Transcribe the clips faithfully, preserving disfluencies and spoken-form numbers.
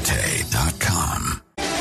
Forte dot com.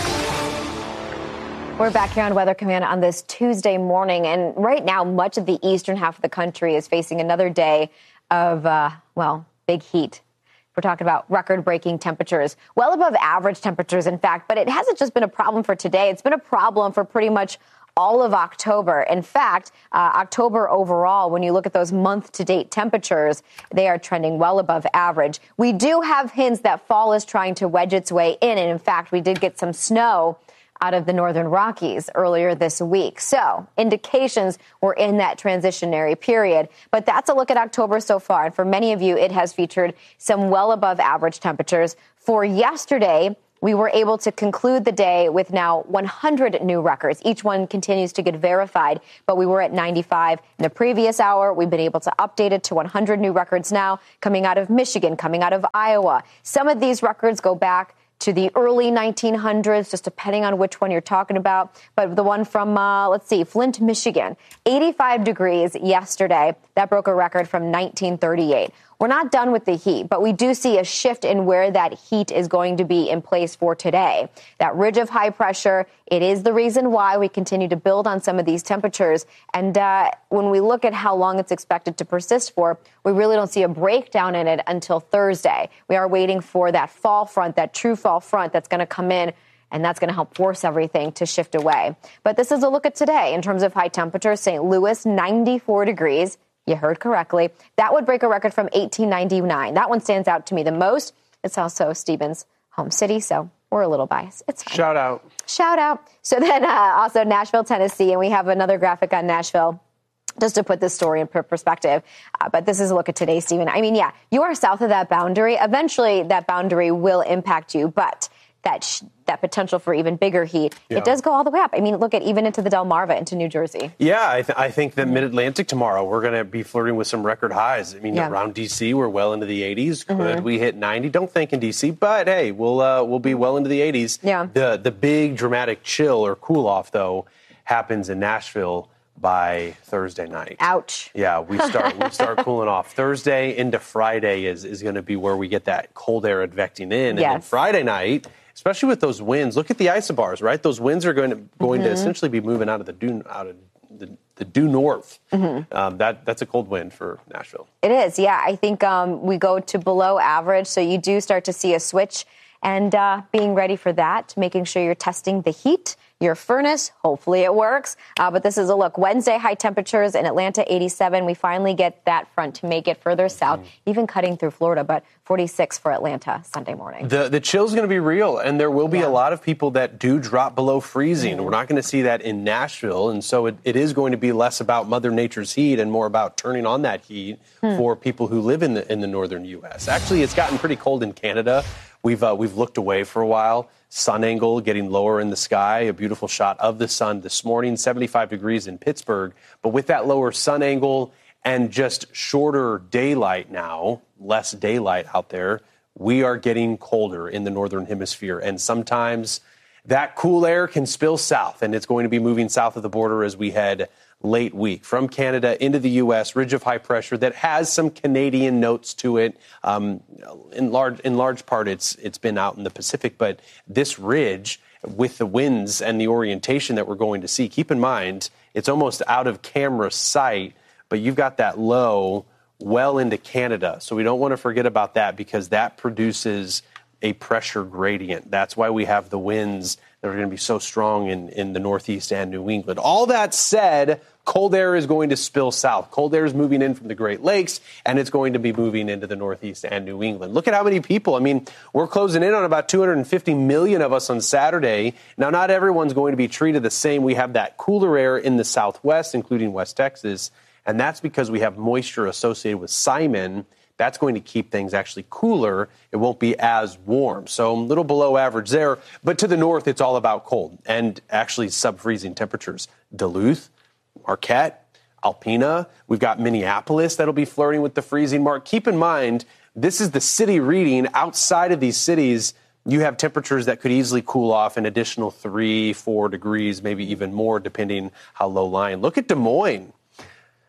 We're back here on Weather Command on this Tuesday morning. And right now, much of the eastern half of the country is facing another day of, uh, well, big heat. We're talking about record-breaking temperatures, well above average temperatures, in fact. But it hasn't just been a problem for today. It's been a problem for pretty much all of October. In fact, uh, October overall, when you look at those month-to-date temperatures, they are trending well above average. We do have hints that fall is trying to wedge its way in. And in fact, we did get some snow out of the northern Rockies earlier this week. So indications we're in that transitionary period. But that's a look at October so far. And for many of you, it has featured some well above average temperatures. For yesterday, we were able to conclude the day with now one hundred new records. Each one continues to get verified, but we were at ninety-five in the previous hour. We've been able to update it to one hundred new records now coming out of Michigan, coming out of Iowa. Some of these records go back to the early nineteen hundreds, just depending on which one you're talking about. But the one from, uh, let's see, Flint, Michigan, eighty-five degrees yesterday. That broke a record from nineteen thirty-eight. We're not done with the heat, but we do see a shift in where that heat is going to be in place for today. That ridge of high pressure, it is the reason why we continue to build on some of these temperatures. And uh, when we look at how long it's expected to persist for, we really don't see a breakdown in it until Thursday. We are waiting for that fall front, that true fall front that's going to come in, and that's going to help force everything to shift away. But this is a look at today in terms of high temperatures. Saint Louis, ninety-four degrees. You heard correctly. That would break a record from eighteen ninety-nine. That one stands out to me the most. It's also Stephen's home city, so we're a little biased. It's fine. Shout out. Shout out. So then uh, also Nashville, Tennessee, and we have another graphic on Nashville just to put this story in perspective. Uh, but this is a look at today, Stephen. I mean, yeah, you are south of that boundary. Eventually, that boundary will impact you, but that sh- that potential for even bigger heat, yeah. It does go all the way up. I mean, look at even into the Delmarva, into New Jersey. Yeah, I, th- I think that Mid-Atlantic tomorrow, we're going to be flirting with some record highs. I mean, yeah. Around D C, we're well into the eighties. Could mm-hmm. we hit ninety? Don't think in D C, but hey, we'll uh, we'll be well into the eighties. Yeah. The the big dramatic chill or cool off, though, happens in Nashville by Thursday night. Ouch. Yeah, we start we start cooling off. Thursday into Friday is, is going to be where we get that cold air advecting in. Yes. And then Friday night, especially with those winds, look at the isobars, right? Those winds are going to going mm-hmm. to essentially be moving out of the due out of the, the due north. Mm-hmm. Um, that that's a cold wind for Nashville. It is, yeah. I think um, we go to below average, so you do start to see a switch. And uh, being ready for that, making sure you're testing the heat, your furnace. Hopefully it works. Uh, but this is a look. Wednesday, high temperatures in Atlanta, eighty-seven. We finally get that front to make it further south, mm-hmm. even cutting through Florida. But forty-six for Atlanta Sunday morning. The the chill's going to be real, and there will be yeah. a lot of people that do drop below freezing. Mm-hmm. We're not going to see that in Nashville, and so it, it is going to be less about Mother Nature's heat and more about turning on that heat hmm. for people who live in the in the northern U S. Actually, it's gotten pretty cold in Canada. We've uh, we've looked away for a while. Sun angle getting lower in the sky. A beautiful shot of the sun this morning. seventy-five degrees in Pittsburgh. But with that lower sun angle and just shorter daylight now, less daylight out there, we are getting colder in the northern hemisphere. And sometimes that cool air can spill south, and it's going to be moving south of the border as we head late week from Canada into the U S. Ridge of high pressure that has some Canadian notes to it. Um, in large in large part, it's it's been out in the Pacific, but this ridge with the winds and the orientation that we're going to see, keep in mind it's almost out of camera sight, but you've got that low well into Canada, so we don't want to forget about that because that produces a pressure gradient. That's why we have the winds that are going to be so strong in, in the Northeast and New England. All that said, cold air is going to spill south. Cold air is moving in from the Great Lakes, and it's going to be moving into the Northeast and New England. Look at how many people. I mean, we're closing in on about two hundred fifty million of us on Saturday. Now, not everyone's going to be treated the same. We have that cooler air in the Southwest, including West Texas, and that's because we have moisture associated with Simon. That's going to keep things actually cooler. It won't be as warm. So a little below average there. But to the north, it's all about cold and actually sub-freezing temperatures. Duluth, Marquette, Alpena. We've got Minneapolis that'll be flirting with the freezing mark. Keep in mind, this is the city reading. Outside of these cities, you have temperatures that could easily cool off an additional three, four degrees, maybe even more, depending how low lying. Look at Des Moines.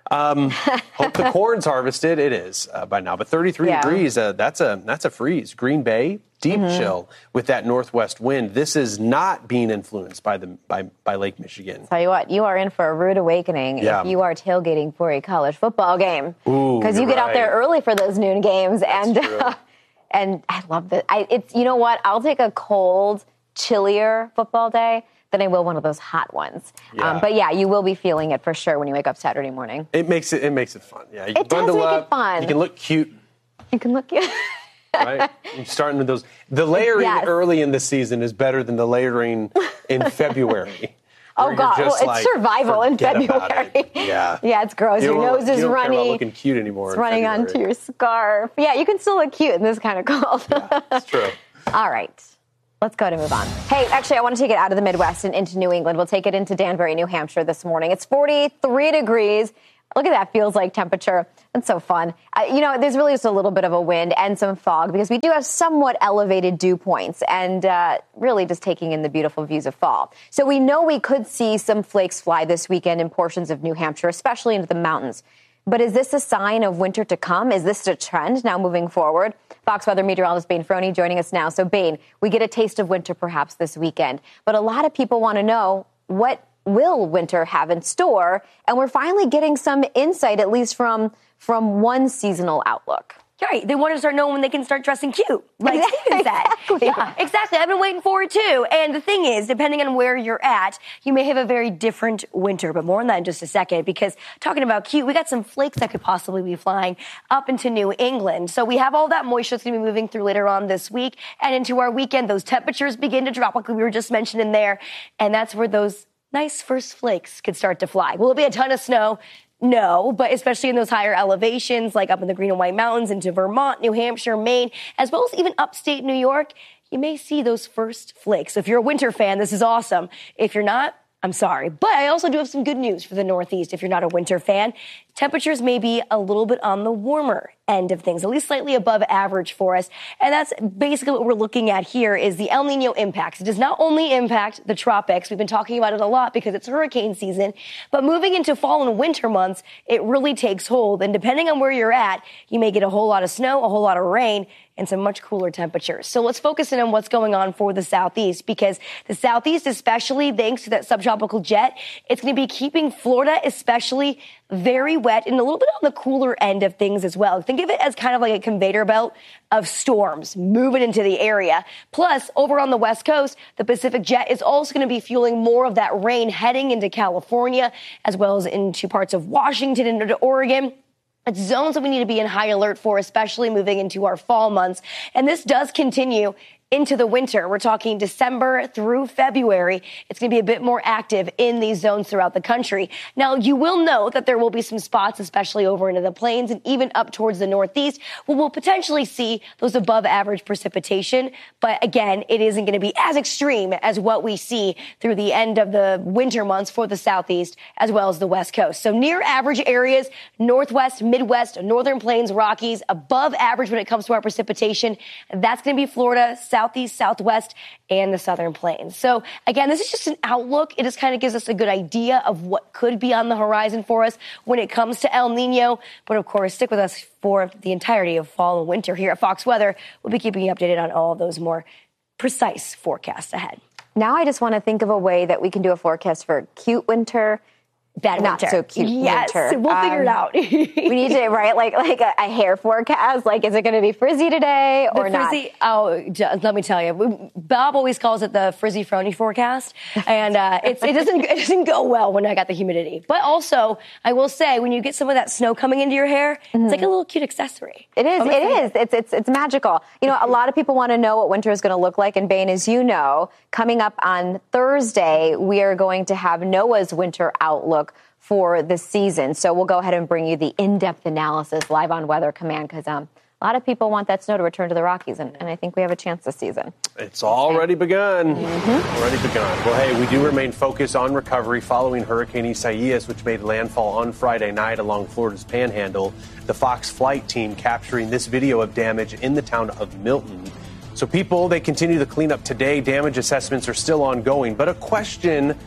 Um, hope the corn's harvested. It is uh, by now, but thirty-three yeah. degrees. Uh, that's a that's a freeze. Green Bay, deep mm-hmm. chill with that northwest wind. This is not being influenced by the by by Lake Michigan. Tell you what, you are in for a rude awakening yeah. if you are tailgating for a college football game, because you get right. out there early for those noon games, that's and uh, and I love that. I it's you know what? I'll take a cold, chillier football day than I will one of those hot ones. Yeah. Um, but yeah, you will be feeling it for sure when you wake up Saturday morning. It makes it it makes it fun. Yeah, you it does make up, it fun. You can look cute. You can look cute. Right? You're starting with those. The layering yes. early in the season is better than the layering in February. Oh God! Well, it's like, survival in February. Yeah, yeah, it's gross. You your nose is you don't runny. Care about looking cute anymore. It's running February. onto your scarf. Yeah, you can still look cute in this kind of cold. Yeah, that's true. All right. Let's go to move on. Hey, actually, I want to take it out of the Midwest and into New England. We'll take it into Danbury, New Hampshire this morning. It's forty-three degrees. Look at that, feels like temperature. That's so fun. Uh, you know, there's really just a little bit of a wind and some fog because we do have somewhat elevated dew points and uh, really just taking in the beautiful views of fall. So we know we could see some flakes fly this weekend in portions of New Hampshire, especially into the mountains. But is this a sign of winter to come? Is this a trend now moving forward? Fox Weather meteorologist Bane Frohney joining us now. So, Bane, we get a taste of winter perhaps this weekend. But a lot of people want to know, what will winter have in store? And we're finally getting some insight, at least from, from one seasonal outlook. Right. They want to start knowing when they can start dressing cute, like Steven said. Exactly. Yeah, exactly. I've been waiting for it, too. And the thing is, depending on where you're at, you may have a very different winter. But more on that in just a second, because talking about cute, we got some flakes that could possibly be flying up into New England. So we have all that moisture that's going to be moving through later on this week. And into our weekend, those temperatures begin to drop, like we were just mentioning there. And that's where those nice first flakes could start to fly. Will it be a ton of snow? No, but especially in those higher elevations, like up in the Green and White Mountains into Vermont, New Hampshire, Maine, as well as even upstate New York, you may see those first flakes. So if you're a winter fan, this is awesome. If you're not, I'm sorry. But I also do have some good news for the Northeast. If you're not a winter fan, temperatures may be a little bit on the warmer end of things, at least slightly above average for us. And that's basically what we're looking at here is the El Nino impacts. It does not only impact the tropics. We've been talking about it a lot because it's hurricane season. But moving into fall and winter months, it really takes hold. And depending on where you're at, you may get a whole lot of snow, a whole lot of rain, and some much cooler temperatures. So let's focus in on what's going on for the Southeast, because the Southeast, especially thanks to that subtropical jet, it's going to be keeping Florida especially very wet and a little bit on the cooler end of things as well. Think of it as kind of like a conveyor belt of storms moving into the area. Plus, over on the West Coast, the Pacific jet is also going to be fueling more of that rain heading into California, as well as into parts of Washington and into Oregon. It's zones that we need to be in high alert for, especially moving into our fall months. And this does continue into the winter. We're talking December through February. It's going to be a bit more active in these zones throughout the country. Now, you will note that there will be some spots, especially over into the plains and even up towards the Northeast, where we'll potentially see those above average precipitation. But again, it isn't going to be as extreme as what we see through the end of the winter months for the Southeast as well as the West Coast. So near average areas, Northwest, Midwest, Northern Plains, Rockies, above average when it comes to our precipitation. That's going to be Florida, Southeast, Southwest, and the Southern Plains. So again, this is just an outlook. It just kind of gives us a good idea of what could be on the horizon for us when it comes to El Nino. But of course, stick with us for the entirety of fall and winter here at Fox Weather. We'll be keeping you updated on all of those more precise forecasts ahead. Now I just want to think of a way that we can do a forecast for cute winter. Bad Not winter. so cute yes, winter. We'll um, figure it out. we need to write like like a, a hair forecast. Like, is it going to be frizzy today or the frizzy, not? Oh, just, let me tell you, Bob always calls it the frizzy Frohney forecast, and uh, it's, it doesn't it doesn't go well when I got the humidity. But also, I will say, when you get some of that snow coming into your hair, mm-hmm. it's like a little cute accessory. It is. It is. It's it's it's magical. You know, a lot of people want to know what winter is going to look like. And Bane, as you know, coming up on Thursday, we are going to have NOAA's winter outlook for the season. So we'll go ahead and bring you the in-depth analysis live on Weather Command, because um, a lot of people want that snow to return to the Rockies, and, and I think we have a chance this season. It's already begun. Mm-hmm. Already begun. Well, hey, we do remain focused on recovery following Hurricane Isaias, which made landfall on Friday night along Florida's Panhandle. The Fox flight team capturing this video of damage in the town of Milton. So people, they continue the cleanup today. Damage assessments are still ongoing, but a question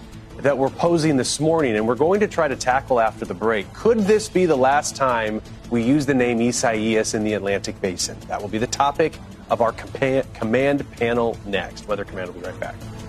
that we're posing this morning, and we're going to try to tackle after the break. Could this be the last time we use the name Isaias in the Atlantic Basin? That will be the topic of our command panel next. Weather Command will be right back.